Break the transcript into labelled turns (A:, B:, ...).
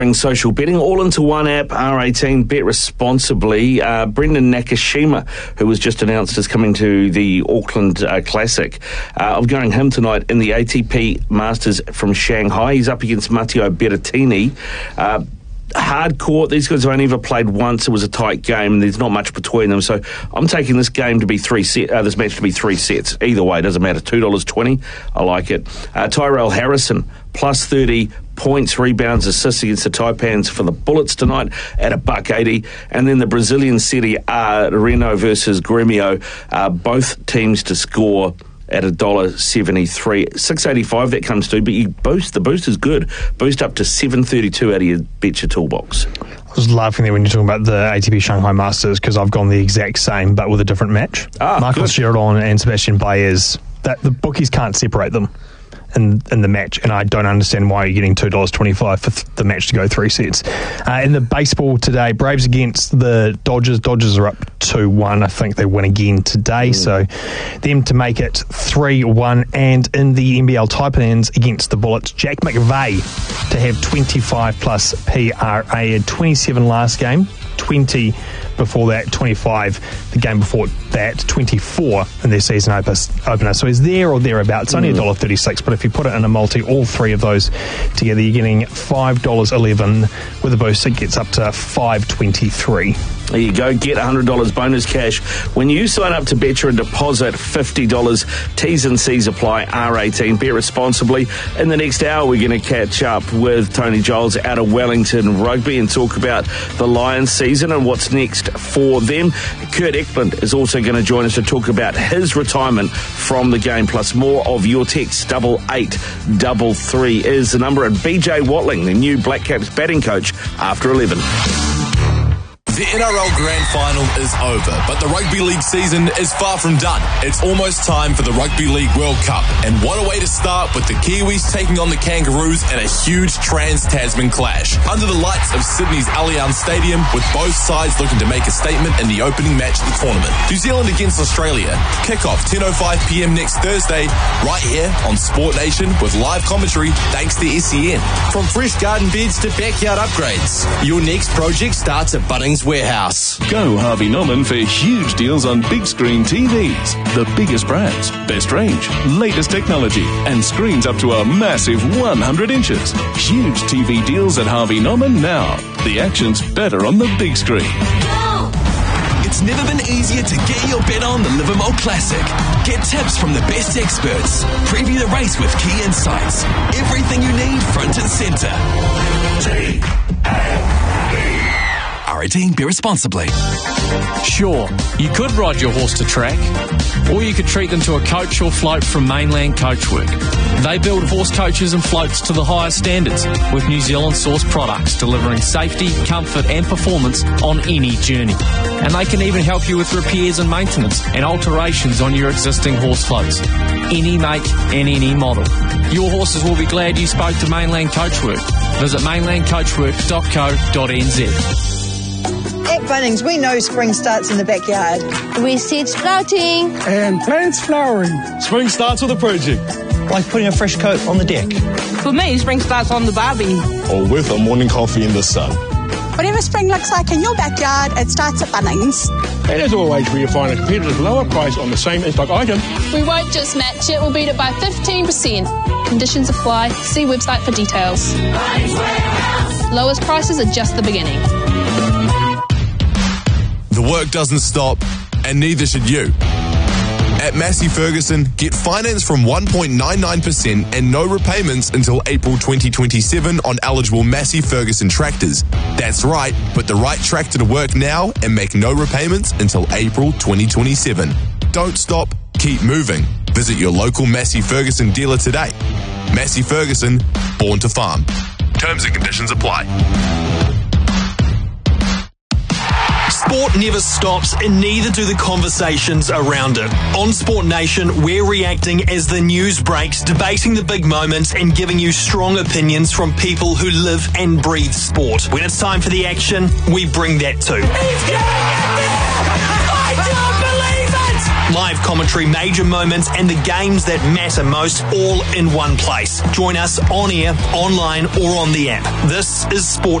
A: Social betting all into one app, R18, bet responsibly. Brendan Nakashima, who was just announced as coming to the Auckland Classic, I'm going him tonight in the ATP Masters from Shanghai. He's up against Matteo Berrettini. Hard court. These guys have only ever played once. It was a tight game, and there's not much between them. So I'm taking this game to be this match to be 3 sets. Either way, it doesn't matter. $2.20. I like it. Tyrell Harrison plus 30 points, rebounds, assists against the Taipans for the Bullets tonight at $1.80. And then the Brazilian Serie A, Reno versus Grêmio, both teams to score at $1.73. $6.85 that comes to, but the boost is good. Boost up to $7.32 out of your Betcha toolbox.
B: I was laughing there when you're talking about the ATP Shanghai Masters because I've gone the exact same but with a different match. Marcos Giron and Sebastian Baez, that the bookies can't separate them in the match, and I don't understand why you're getting $2.25 for the match to go 3 sets. In the baseball today, Braves against the Dodgers. Dodgers are up 2-1. I think they win again today, so them to make it 3-1. And in the NBL Taipans against the Bullets, Jack McVeigh to have 25 plus PRA. Had 27 last game, 20 before that, 25 the game before that, 24 in their season opener. So he's there or thereabouts. It's only $1.36, but if you put it in a multi, all three of those together, you're getting $5.11. With a boost, it gets up to $5.23.
A: There you go. Get $100 bonus cash when you sign up to Betcha and deposit $50. T's and C's apply. R18. Bet responsibly. In the next hour, we're going to catch up with Tony Giles out of Wellington Rugby and talk about the Lions season and what's next for them. Kurt Eklund is also going to join us to talk about his retirement from the game. Plus more of your text. 8833 is the number. And BJ Watling, the new Black Caps batting coach, after 11.
C: The NRL Grand Final is over, but the Rugby League season is far from done. It's almost time for the Rugby League World Cup, and what a way to start with the Kiwis taking on the Kangaroos in a huge Trans-Tasman clash. Under the lights of Sydney's Allianz Stadium, with both sides looking to make a statement in the opening match of the tournament. New Zealand against Australia. Kick-off 10:05pm next Thursday, right here on Sport Nation with live commentary thanks to SEN. From fresh garden beds to backyard upgrades, your next project starts at Bunnings Warehouse.
D: Go Harvey Norman for huge deals on big screen TVs. The biggest brands, best range, latest technology, and screens up to a massive 100 inches. Huge TV deals at Harvey Norman now. The action's better on the big screen.
C: It's never been easier to get your bet on the Livermore Classic. Get tips from the best experts. Preview the race with key insights. Everything you need front and centre. R18, be responsibly.
E: Sure, you could ride your horse to track, or you could treat them to a coach or float from Mainland Coachwork. They build horse coaches and floats to the highest standards with New Zealand sourced products delivering safety, comfort and performance on any journey. And they can even help you with repairs and maintenance and alterations on your existing horse floats. Any make and any model. Your horses will be glad you spoke to Mainland Coachwork. Visit mainlandcoachwork.co.nz.
F: At Bunnings, we know spring starts in the backyard.
G: We seed sprouting.
H: And plants flowering.
I: Spring starts with a project.
J: Like putting a fresh coat on the deck.
K: For me, spring starts on the barbie.
I: Or with a morning coffee in the sun.
F: Whatever spring looks like in your backyard, it starts at Bunnings.
H: And as always, where you find a competitive lower price on the same in-stock item.
L: We won't just match it, we'll beat it by 15%. Conditions apply. See website for details. Lowest prices are just the beginning.
C: The work doesn't stop, and neither should you. At Massey Ferguson, get finance from 1.99% and no repayments until April 2027 on eligible Massey Ferguson tractors. That's right, put the right tractor to work now and make no repayments until April 2027. Don't stop, keep moving. Visit your local Massey Ferguson dealer today. Massey Ferguson, born to farm. Terms and conditions apply.
M: Sport never stops, and neither do the conversations around it. On Sport Nation, we're reacting as the news breaks, debating the big moments, and giving you strong opinions from people who live and breathe sport. When it's time for the action, we bring that too.
N: He's getting it there! I don't believe it!
M: Live commentary, major moments, and the games that matter most, all in one place. Join us on air, online, or on the app. This is Sport